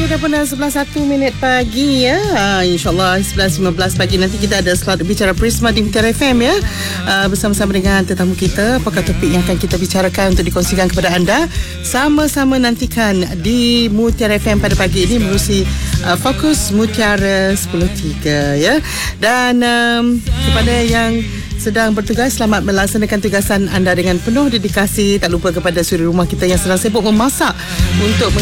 dah pun 11.01 pagi ya. InsyaAllah 11.15 pagi nanti kita ada slot bicara Prisma di Mutiara FM ya. Bersama-sama dengan tetamu kita. Apakah topik yang akan kita bicarakan untuk dikongsikan kepada anda. Sama-sama nantikan di Mutiara FM pada pagi ini menerusi Fokus Mutiara 10.3 ya. Dan kepada yang sedang bertugas, selamat melaksanakan tugasan anda dengan penuh dedikasi. Tak lupa kepada suri rumah kita yang sedang sibuk memasak untuk